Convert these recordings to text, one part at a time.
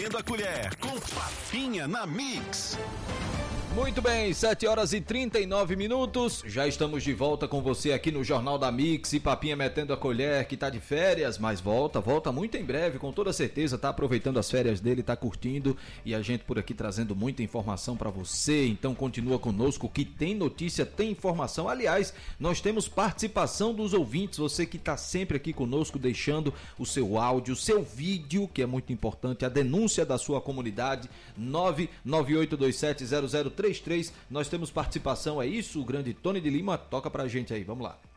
Metendo a Colher, com Papinha na Mix. Muito bem, 7h39, já estamos de volta com você aqui no Jornal da Mix e Papinha Metendo a Colher, que tá de férias, mas volta muito em breve, com toda certeza, tá aproveitando as férias dele, tá curtindo e a gente por aqui trazendo muita informação pra você, então continua conosco que tem notícia, tem informação, aliás, nós temos participação dos ouvintes, você que tá sempre aqui conosco, deixando o seu áudio, o seu vídeo, que é muito importante, a denúncia da sua comunidade, 998270033. Nós temos participação, é isso? O grande Tony de Lima toca pra gente aí, vamos lá.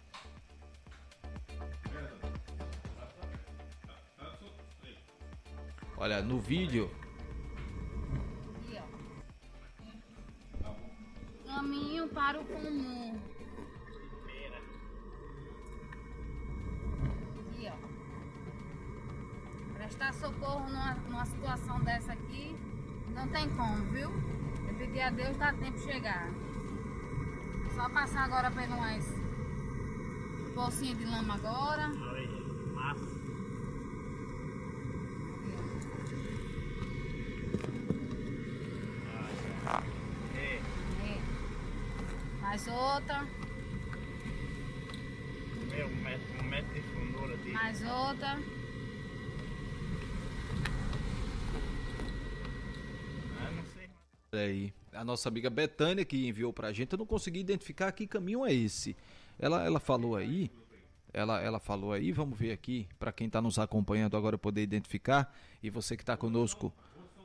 Olha, no vídeo. Aqui, ó. Caminho para o comum. Aqui, ó. Prestar socorro numa situação dessa aqui, não tem como, viu? Eu pedi a Deus, dá tempo de chegar. Só passar agora pelo umas bolsinhas de lama agora. Mais outra. Um metro de fundura dele. Mais outra. Não sei. Aí, a nossa amiga Betânia que enviou pra gente, eu não consegui identificar que caminho é esse. Ela falou aí, ela falou aí, vamos ver aqui, pra quem tá nos acompanhando agora poder identificar, e você que tá conosco.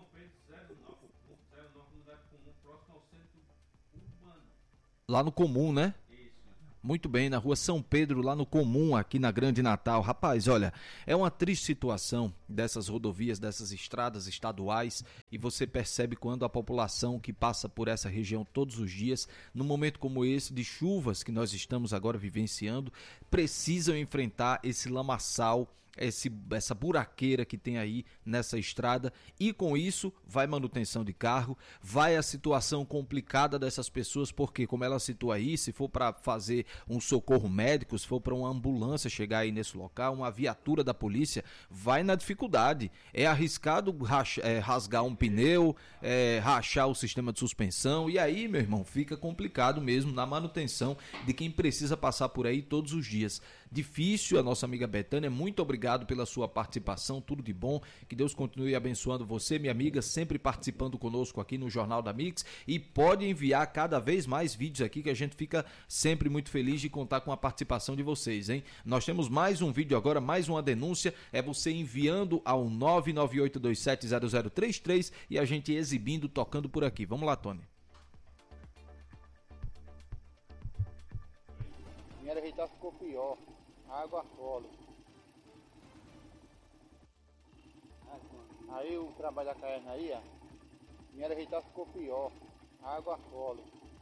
Lá no Comum, né? Muito bem, na rua São Pedro, lá no Comum, aqui na Grande Natal. Rapaz, olha, é uma triste situação dessas rodovias, dessas estradas estaduais, e você percebe quando a população que passa por essa região todos os dias, num momento como esse de chuvas que nós estamos agora vivenciando, precisam enfrentar esse lamaçal, essa buraqueira que tem aí nessa estrada, e com isso vai manutenção de carro, vai a situação complicada dessas pessoas, porque como ela citou aí, se for para fazer um socorro médico, se for para uma ambulância chegar aí nesse local, uma viatura da polícia, vai na dificuldade, é arriscado rasgar um pneu, rachar o sistema de suspensão, e aí, meu irmão, fica complicado mesmo na manutenção de quem precisa passar por aí todos os dias. Difícil, a nossa amiga Betânia, muito obrigado pela sua participação, tudo de bom, que Deus continue abençoando você, minha amiga, sempre participando conosco aqui no Jornal da Mix, e pode enviar cada vez mais vídeos aqui, que a gente fica sempre muito feliz de contar com a participação de vocês, hein? Nós temos mais um vídeo agora, mais uma denúncia, é você enviando ao 998270033 e a gente exibindo, tocando por aqui. Vamos lá, Tony. Minha rejeitada ficou pior, água colo. Aí o trabalho da carne aí, ó, minha rejeitada ficou pior, água colo.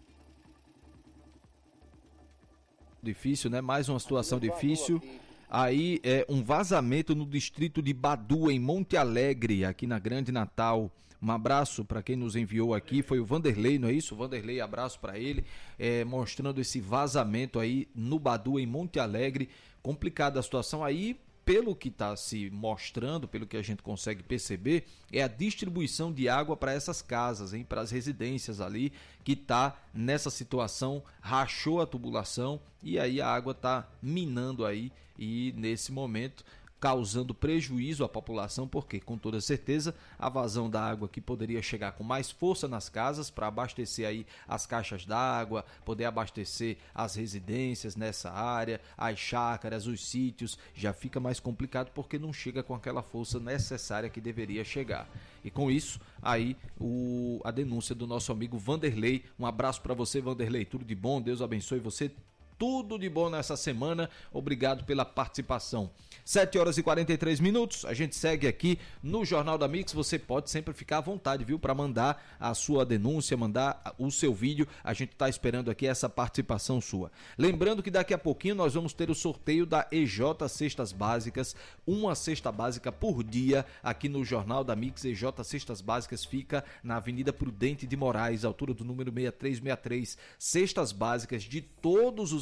Difícil, né? Mais uma situação difícil. Aí é um vazamento no distrito de Badu, em Monte Alegre, aqui na Grande Natal. Um abraço para quem nos enviou aqui, foi o Vanderlei, não é isso? Vanderlei, abraço para ele, mostrando esse vazamento aí no Badu, em Monte Alegre. Complicada a situação aí. Pelo que está se mostrando, pelo que a gente consegue perceber, é a distribuição de água para essas casas, para as residências ali, que está nessa situação, rachou a tubulação e aí a água está minando aí e nesse momento causando prejuízo à população, porque com toda certeza a vazão da água que poderia chegar com mais força nas casas para abastecer aí as caixas d'água, poder abastecer as residências nessa área, as chácaras, os sítios, já fica mais complicado porque não chega com aquela força necessária que deveria chegar. E com isso, aí a denúncia do nosso amigo Vanderlei. Um abraço para você, Vanderlei, tudo de bom, Deus abençoe você. Tudo de bom nessa semana, obrigado pela participação. 7h43, a gente segue aqui no Jornal da Mix, você pode sempre ficar à vontade, viu, para mandar a sua denúncia, mandar o seu vídeo, a gente está esperando aqui essa participação sua. Lembrando que daqui a pouquinho nós vamos ter o sorteio da EJ Cestas Básicas, uma cesta básica por dia, aqui no Jornal da Mix. EJ Cestas Básicas fica na Avenida Prudente de Moraes, altura do número 6363, cestas básicas de todos os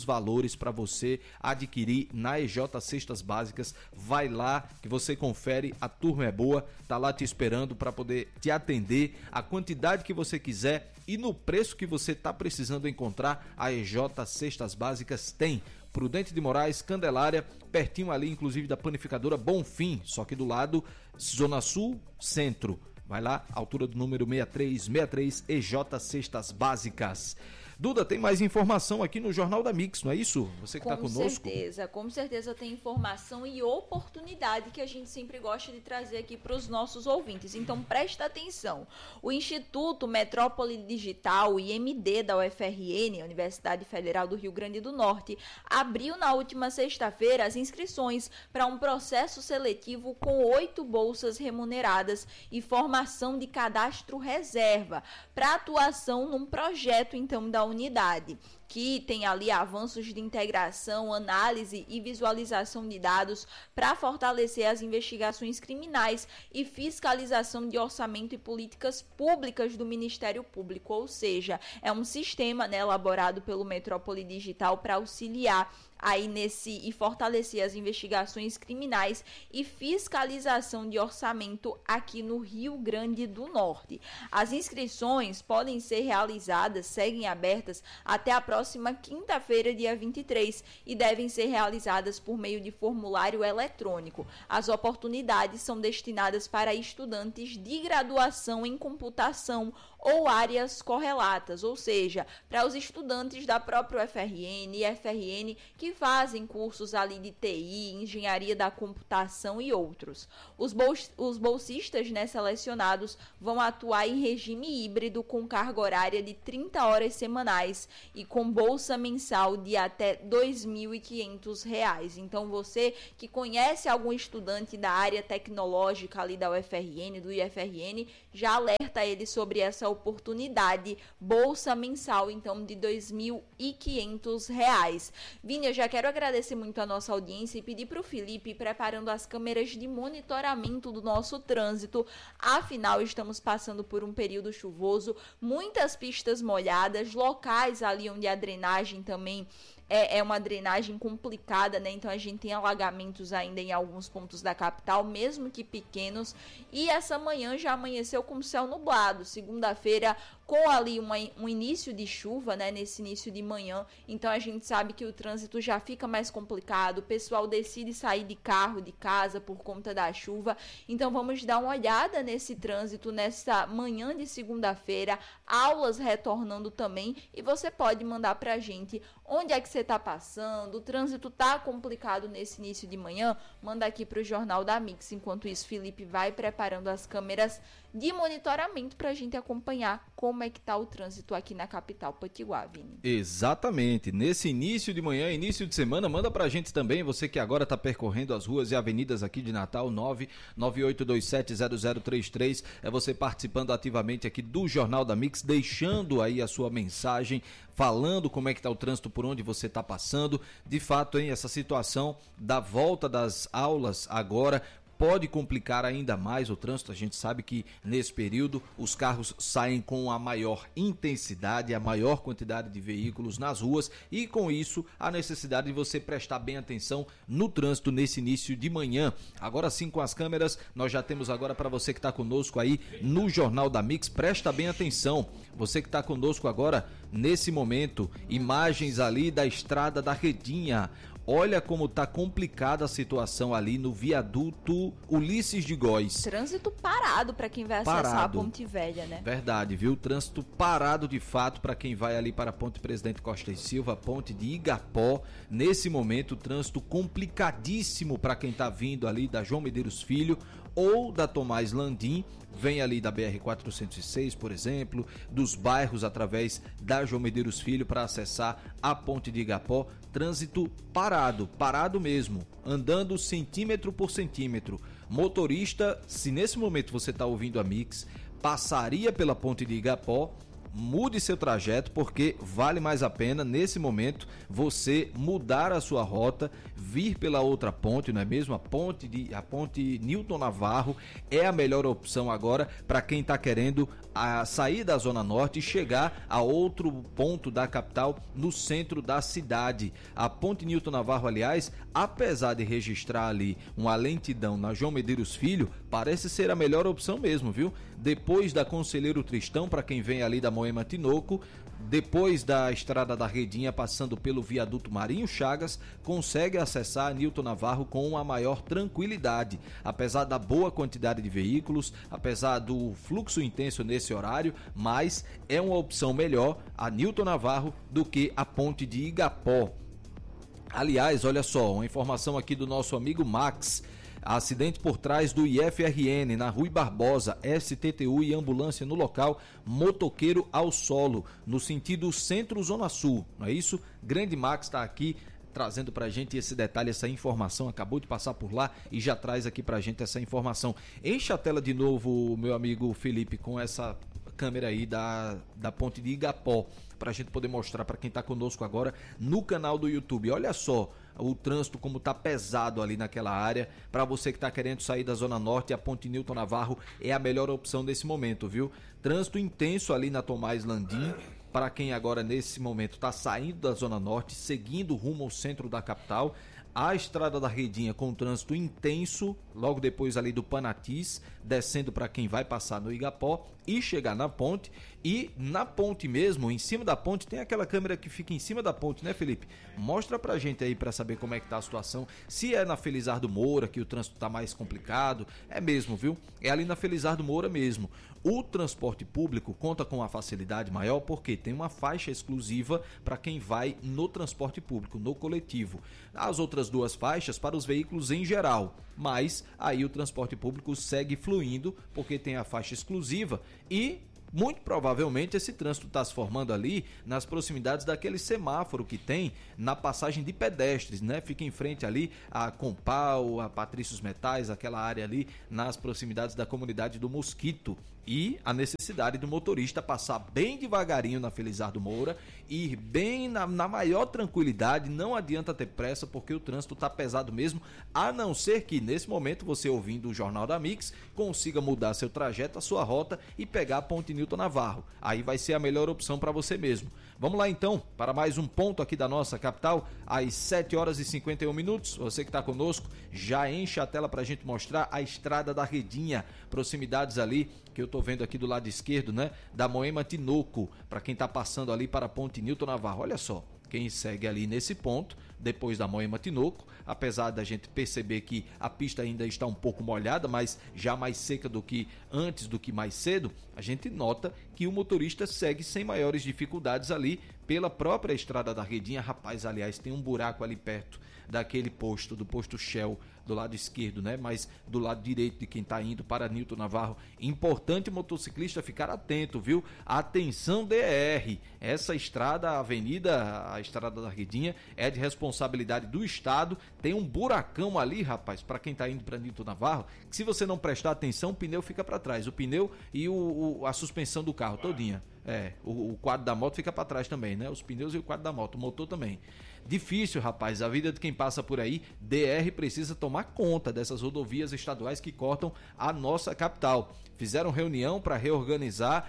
os valores para você adquirir na EJ Cestas Básicas. Vai lá que você confere, a turma é boa, tá lá te esperando para poder te atender a quantidade que você quiser e no preço que você tá precisando encontrar. A EJ Cestas Básicas tem. Prudente de Moraes, Candelária, pertinho ali inclusive da panificadora Bonfim, só que do lado Zona Sul, Centro. Vai lá, altura do número 6363, EJ Cestas Básicas. Duda, tem mais informação aqui no Jornal da Mix, não é isso? Você que está conosco? Com certeza tem informação e oportunidade que a gente sempre gosta de trazer aqui para os nossos ouvintes. Então presta atenção. O Instituto Metrópole Digital, IMD da UFRN, Universidade Federal do Rio Grande do Norte, abriu na última sexta-feira as inscrições para um processo seletivo com 8 bolsas remuneradas e formação de cadastro reserva para atuação num projeto então da unidade, que tem ali avanços de integração, análise e visualização de dados para fortalecer as investigações criminais e fiscalização de orçamento e políticas públicas do Ministério Público, ou seja, é um sistema, né, elaborado pelo Metrópole Digital para auxiliar aí e fortalecer as investigações criminais e fiscalização de orçamento aqui no Rio Grande do Norte. As inscrições podem ser realizadas, seguem abertas até a próxima quinta-feira, dia 23, e devem ser realizadas por meio de formulário eletrônico. As oportunidades são destinadas para estudantes de graduação em computação ou áreas correlatas, ou seja, para os estudantes da própria UFRN e FRN que fazem cursos ali de TI, engenharia da computação e outros. Os bolsistas, né, selecionados vão atuar em regime híbrido com carga horária de 30 horas semanais e com bolsa mensal de até R$ 2.500. Então você que conhece algum estudante da área tecnológica ali da UFRN, do IFRN, já alerta ele sobre essa oportunidade, bolsa mensal então de R$ 2.500. Vini, eu já quero agradecer muito a nossa audiência e pedir para o Felipe ir preparando as câmeras de monitoramento do nosso trânsito. Afinal, estamos passando por um período chuvoso, muitas pistas molhadas, locais ali onde a drenagem também é uma drenagem complicada, né? Então a gente tem alagamentos ainda em alguns pontos da capital, mesmo que pequenos. E essa manhã já amanheceu com céu nublado. Segunda-feira com ali um início de chuva, né? Nesse início de manhã. Então a gente sabe que o trânsito já fica mais complicado. O pessoal decide sair de carro, de casa por conta da chuva. Então vamos dar uma olhada nesse trânsito nessa manhã de segunda-feira. Aulas retornando também. E você pode mandar pra gente onde é que você está passando, o trânsito está complicado nesse início de manhã, manda aqui para o Jornal da Mix. Enquanto isso, Felipe vai preparando as câmeras de monitoramento para a gente acompanhar como é que está o trânsito aqui na capital potiguar, Vini. Exatamente, nesse início de manhã, início de semana, manda para a gente também, você que agora está percorrendo as ruas e avenidas aqui de Natal, 998270033, é você participando ativamente aqui do Jornal da Mix, deixando aí a sua mensagem, falando como é que está o trânsito, por onde você está passando. De fato, hein, essa situação da volta das aulas agora pode complicar ainda mais o trânsito. A gente sabe que nesse período os carros saem com a maior intensidade, a maior quantidade de veículos nas ruas e com isso a necessidade de você prestar bem atenção no trânsito nesse início de manhã. Agora sim, com as câmeras, nós já temos agora para você que está conosco aí no Jornal da Mix, presta bem atenção. Você que está conosco agora nesse momento, imagens ali da estrada da Redinha. Olha como tá complicada a situação ali no viaduto Ulisses de Góes. Trânsito parado para quem vai acessar a Ponte Velha, né? Verdade, viu? Trânsito parado de fato para quem vai ali para a Ponte Presidente Costa e Silva, Ponte de Igapó. Nesse momento, trânsito complicadíssimo para quem tá vindo ali da João Medeiros Filho ou da Tomás Landim, vem ali da BR-406, por exemplo, dos bairros através da João Medeiros Filho para acessar a Ponte de Igapó. Trânsito parado mesmo, andando centímetro por centímetro. Motorista, se nesse momento você está ouvindo a Mix, passaria pela Ponte de Igapó mude seu trajeto, porque vale mais a pena nesse momento você mudar a sua rota, vir pela outra ponte, não é mesmo? A ponte Newton Navarro é a melhor opção agora para quem está querendo sair da Zona Norte e chegar a outro ponto da capital no centro da cidade. A ponte Newton Navarro, aliás, apesar de registrar ali uma lentidão na João Medeiros Filho, parece ser a melhor opção mesmo, viu? Depois da Conselheiro Tristão, para quem vem ali da Moema Tinoco, depois da Estrada da Redinha, passando pelo viaduto Marinho Chagas, consegue acessar a Newton Navarro com uma maior tranquilidade. Apesar da boa quantidade de veículos, apesar do fluxo intenso nesse horário, mas é uma opção melhor a Newton Navarro do que a ponte de Igapó. Aliás, olha só, uma informação aqui do nosso amigo Max. Acidente por trás do IFRN na Rui Barbosa, STTU e ambulância no local, motoqueiro ao solo, no sentido centro-zona sul, não é isso? Grande Max está aqui trazendo pra gente esse detalhe, essa informação, acabou de passar por lá e já traz aqui pra gente essa informação. Enche a tela de novo, meu amigo Felipe, com essa câmera aí da ponte de Igapó, pra gente poder mostrar para quem tá conosco agora no canal do YouTube. Olha só o trânsito como tá pesado ali naquela área. Para você que tá querendo sair da Zona Norte, a ponte Newton Navarro é a melhor opção nesse momento, viu? Trânsito intenso ali na Tomás Landim, para quem agora nesse momento está saindo da Zona Norte, seguindo rumo ao centro da capital. A Estrada da Redinha com trânsito intenso, logo depois ali do Panatis, descendo para quem vai passar no Igapó e chegar na ponte. E na ponte mesmo, em cima da ponte, tem aquela câmera que fica em cima da ponte, né, Felipe? Mostra pra gente aí para saber como é que tá a situação. Se é na Felizardo Moura que o trânsito tá mais complicado, é mesmo, viu? É ali na Felizardo Moura mesmo. O transporte público conta com uma facilidade maior porque tem uma faixa exclusiva para quem vai no transporte público, no coletivo. As outras duas faixas para os veículos em geral, mas aí o transporte público segue fluindo porque tem a faixa exclusiva e muito provavelmente esse trânsito está se formando ali nas proximidades daquele semáforo que tem na passagem de pedestres, né? Fica em frente ali a Compal, a Patrícios Metais, aquela área ali nas proximidades da comunidade do Mosquito. E a necessidade do motorista passar bem devagarinho na Felizardo Moura, ir bem na maior tranquilidade, não adianta ter pressa porque o trânsito está pesado mesmo, a não ser que nesse momento você ouvindo o Jornal da Mix consiga mudar seu trajeto, a sua rota e pegar a ponte Newton Navarro. Aí vai ser a melhor opção para você mesmo. Vamos lá então para mais um ponto aqui da nossa capital, às 7 horas e 51 minutos. Você que está conosco, já enche a tela para a gente mostrar a Estrada da Redinha, proximidades ali que eu tô vendo aqui do lado esquerdo, né, da Moema Tinoco, para quem tá passando ali para a ponte Newton Navarro. Olha só, quem segue ali nesse ponto, depois da Moema Tinoco, apesar da gente perceber que a pista ainda está um pouco molhada, mas já mais seca do que antes, do que mais cedo, a gente nota que o motorista segue sem maiores dificuldades ali pela própria Estrada da Redinha. Rapaz, aliás, tem um buraco ali perto daquele posto, do posto Shell, do lado esquerdo, né? Mas do lado direito de quem está indo para Newton Navarro. Importante motociclista ficar atento, viu? Atenção DR, essa estrada, a avenida, a Estrada da Redinha, é de responsabilidade do Estado. Tem um buracão ali, rapaz, para quem está indo para Newton Navarro, que se você não prestar atenção, o pneu fica para trás. O pneu e a suspensão do carro todinha. O quadro da moto fica para trás também, né? Os pneus e o quadro da moto, o motor também. Difícil, rapaz, a vida de quem passa por aí. DR precisa tomar conta dessas rodovias estaduais que cortam a nossa capital. Fizeram reunião para reorganizar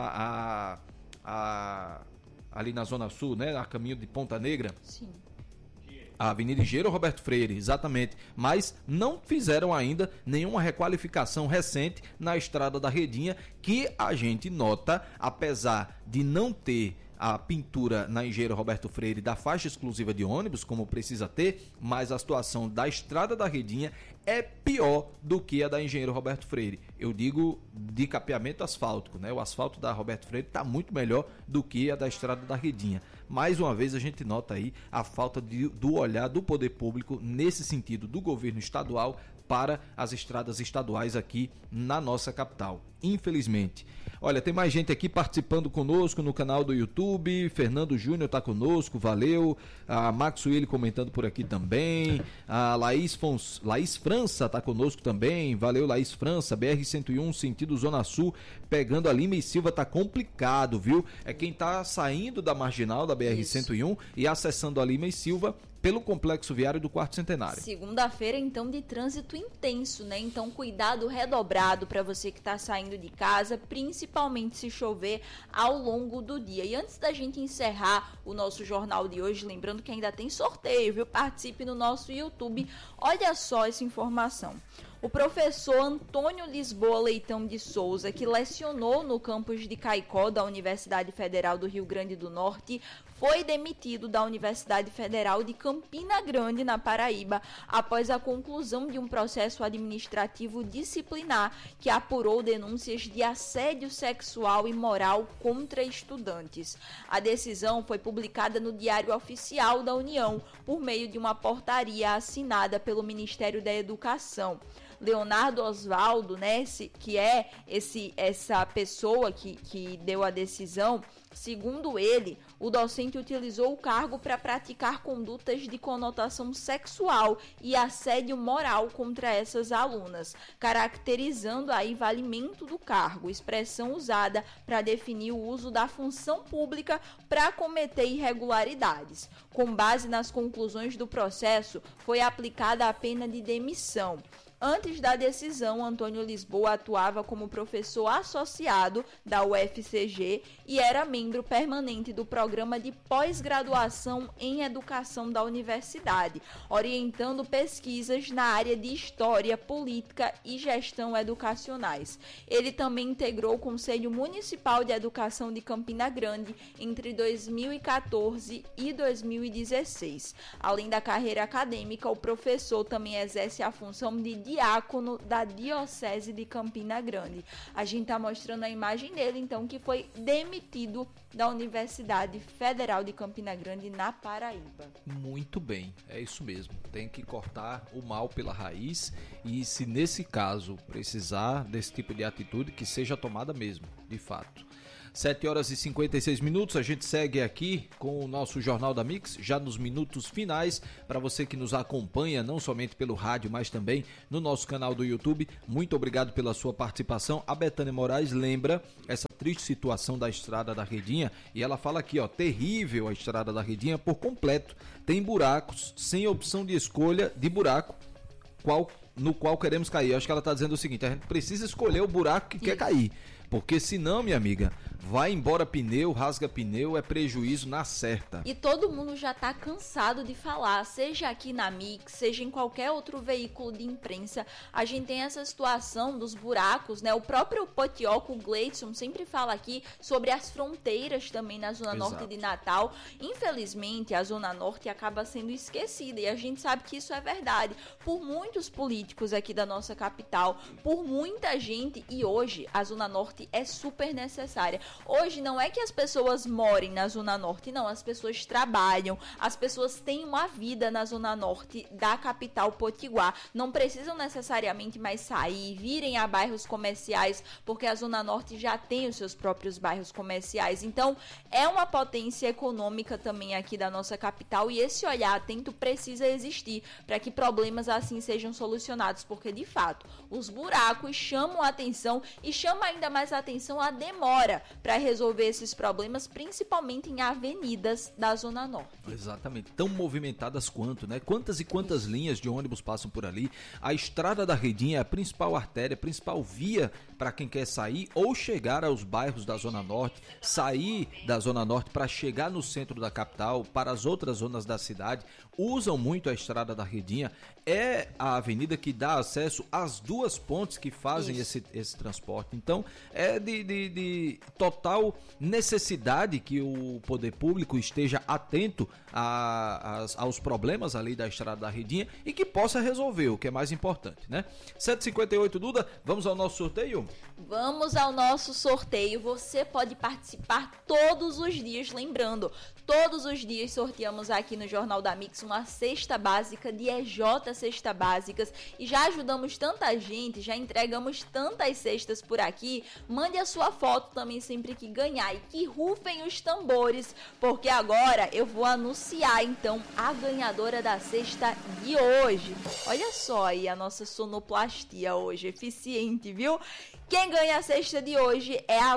ali na Zona Sul, né? A caminho de Ponta Negra. Sim. A Avenida Engenheiro Roberto Freire, exatamente. Mas não fizeram ainda nenhuma requalificação recente na Estrada da Redinha, que a gente nota, apesar de não ter a pintura na Engenheiro Roberto Freire da faixa exclusiva de ônibus, como precisa ter, mas a situação da Estrada da Redinha é pior do que a da Engenheiro Roberto Freire. Eu digo de capeamento asfáltico, né? O asfalto da Roberto Freire está muito melhor do que a da Estrada da Redinha. Mais uma vez a gente nota aí a falta do olhar do poder público nesse sentido, do governo estadual para as estradas estaduais aqui na nossa capital, infelizmente. Olha, tem mais gente aqui participando conosco no canal do YouTube. Fernando Júnior está conosco, valeu. A Maxwell comentando por aqui também. A Laís França está conosco também, valeu Laís França. BR-101 sentido Zona Sul, pegando a Lima e Silva tá complicado, viu? É quem tá saindo da marginal da BR-101 e acessando a Lima e Silva pelo complexo viário do Quarto Centenário. Segunda-feira, então, de trânsito intenso, né? Então, cuidado redobrado para você que está saindo de casa, principalmente se chover ao longo do dia. E antes da gente encerrar o nosso jornal de hoje, lembrando que ainda tem sorteio, viu? Participe no nosso YouTube. Olha só essa informação. O professor Antônio Lisboa Leitão de Souza, que lecionou no campus de Caicó da Universidade Federal do Rio Grande do Norte, foi demitido da Universidade Federal de Campina Grande, na Paraíba, após a conclusão de um processo administrativo disciplinar que apurou denúncias de assédio sexual e moral contra estudantes. A decisão foi publicada no Diário Oficial da União, por meio de uma portaria assinada pelo Ministério da Educação. Leonardo Osvaldo, né, que é essa pessoa que deu a decisão, segundo ele, o docente utilizou o cargo para praticar condutas de conotação sexual e assédio moral contra essas alunas, caracterizando aí valimento do cargo, expressão usada para definir o uso da função pública para cometer irregularidades. Com base nas conclusões do processo, foi aplicada a pena de demissão. Antes da decisão, Antônio Lisboa atuava como professor associado da UFCG e era membro permanente do programa de pós-graduação em educação da universidade, orientando pesquisas na área de História, Política e Gestão Educacionais. Ele também integrou o Conselho Municipal de Educação de Campina Grande entre 2014 e 2016. Além da carreira acadêmica, o professor também exerce a função de diácono da Diocese de Campina Grande. A gente está mostrando a imagem dele, então, que foi demitido da Universidade Federal de Campina Grande, na Paraíba. Muito bem, é isso mesmo. Tem que cortar o mal pela raiz e, se nesse caso precisar desse tipo de atitude, que seja tomada mesmo, de fato. 7 horas e 56 minutos, a gente segue aqui com o nosso Jornal da Mix, já nos minutos finais, para você que nos acompanha, não somente pelo rádio, mas também no nosso canal do YouTube. Muito obrigado pela sua participação. A Betânia Moraes lembra essa triste situação da Estrada da Redinha, e ela fala aqui, ó, terrível a Estrada da Redinha por completo, tem buracos, sem opção de escolha de buraco, no qual queremos cair. Acho que ela está dizendo o seguinte, a gente precisa escolher o buraco que quer cair, porque senão, minha amiga, vai embora pneu, rasga pneu, é prejuízo na certa. E todo mundo já tá cansado de falar, seja aqui na Mix, seja em qualquer outro veículo de imprensa, a gente tem essa situação dos buracos, né? O próprio Potioco, o Gleidson, sempre fala aqui sobre as fronteiras também na Zona Norte de Natal. Infelizmente, a Zona Norte acaba sendo esquecida e a gente sabe que isso é verdade por muitos políticos aqui da nossa capital, por muita gente, e hoje a Zona Norte é super necessária. Hoje não é que as pessoas morem na Zona Norte, não, as pessoas trabalham, as pessoas têm uma vida na Zona Norte da capital potiguar, não precisam necessariamente mais sair, virem a bairros comerciais, porque a Zona Norte já tem os seus próprios bairros comerciais, então é uma potência econômica também aqui da nossa capital, e esse olhar atento precisa existir para que problemas assim sejam solucionados, porque de fato os buracos chamam a atenção e chama ainda mais a atenção a demora para resolver esses problemas, principalmente em avenidas da Zona Norte. Exatamente, tão movimentadas quanto, né? Quantas e quantas linhas de ônibus passam por ali. A Estrada da Redinha é a principal artéria, a principal via para quem quer sair ou chegar aos bairros da Zona Norte, sair da Zona Norte para chegar no centro da capital, para as outras zonas da cidade. Usam muito a Estrada da Redinha, é a avenida que dá acesso às duas pontes que fazem esse transporte. Então, é de total necessidade que o poder público esteja atento aos problemas ali da estrada da Redinha e que possa resolver, o que é mais importante, né? 7h58, Duda, vamos ao nosso sorteio? Vamos ao nosso sorteio. Você pode participar todos os dias, lembrando, todos os dias sorteamos aqui no Jornal da Mix uma cesta básica de EJ Cesta Básicas e já ajudamos tanta gente, já entregamos tantas cestas por aqui. Mande a sua foto também sempre que ganhar e que rufem os tambores, porque agora eu vou anunciar então a ganhadora da cesta de hoje. Olha só aí a nossa sonoplastia hoje, eficiente, viu? Quem ganha a cesta de hoje é a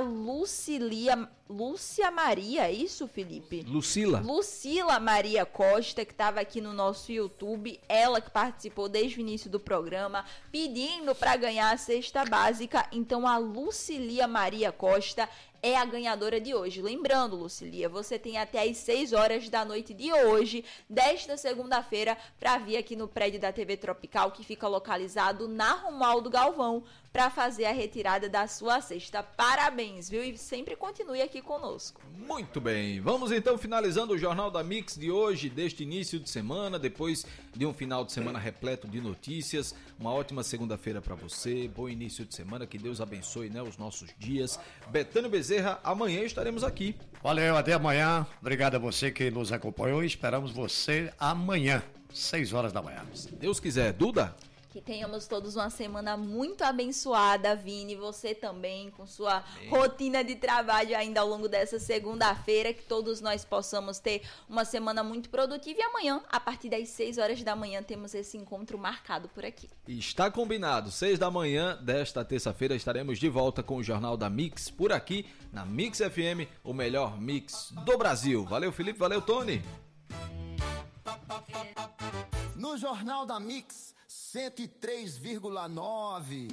Lúcia Maria, é isso, Felipe? Lucila Maria Costa, que estava aqui no nosso YouTube, ela que participou desde o início do programa, pedindo para ganhar a cesta básica. Então a Lucilia Maria Costa é a ganhadora de hoje. Lembrando, Lucilia, você tem até às 6 horas da noite de hoje, desta segunda-feira, para vir aqui no prédio da TV Tropical, que fica localizado na Romualdo Galvão, para fazer a retirada da sua cesta. Parabéns, viu? E sempre continue aqui conosco. Muito bem, vamos então finalizando o Jornal da Mix de hoje, deste início de semana, depois de um final de semana repleto de notícias. Uma ótima segunda-feira para você, bom início de semana, que Deus abençoe, né, os nossos dias. Betânia Bezerra, amanhã estaremos aqui. Valeu, até amanhã. Obrigado a você que nos acompanhou e esperamos você amanhã, 6 horas da manhã. Se Deus quiser. Duda? Que tenhamos todos uma semana muito abençoada, Vini, você também, com sua rotina de trabalho ainda ao longo dessa segunda-feira, que todos nós possamos ter uma semana muito produtiva. E amanhã, a partir das 6 horas da manhã, temos esse encontro marcado por aqui. Está combinado, 6 da manhã desta terça-feira estaremos de volta com o Jornal da Mix, por aqui na Mix FM, o melhor mix do Brasil. Valeu, Felipe, valeu, Tony. No Jornal da Mix 103,9.